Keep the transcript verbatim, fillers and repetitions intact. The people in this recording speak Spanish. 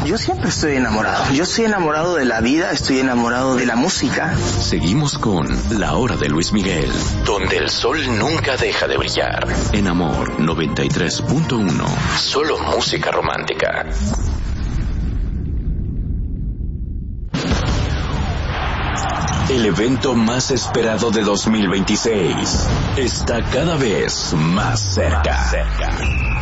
Yo siempre estoy enamorado. Yo estoy enamorado de la vida, estoy enamorado de la música. Seguimos con La Hora de Luis Miguel, donde el sol nunca deja de brillar. En Amor noventa y tres punto uno. Solo música romántica. El evento más esperado de dos mil veintiséis está cada vez más cerca.